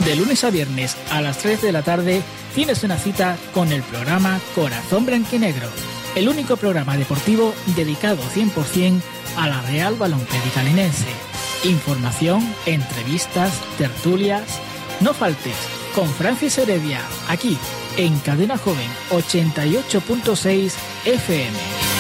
De lunes a viernes a las 3 de la tarde tienes una cita con el programa Corazón Blanquinegro, el único programa deportivo dedicado 100% a la Real Balompédica Linense. Información, entrevistas, tertulias. No faltes con Francis Heredia, aquí en Cadena Joven 88.6 FM.